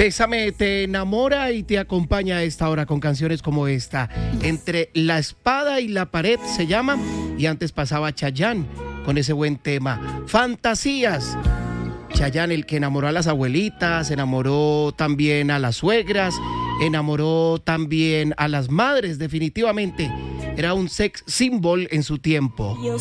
Bésame te enamora y te acompaña a esta hora con canciones como esta. Entre la espada y la pared se llama, y antes pasaba Chayanne con ese buen tema. Fantasías. Chayanne, el que enamoró a las abuelitas, enamoró también a las suegras, enamoró también a las madres, definitivamente. Era un sex symbol en su tiempo.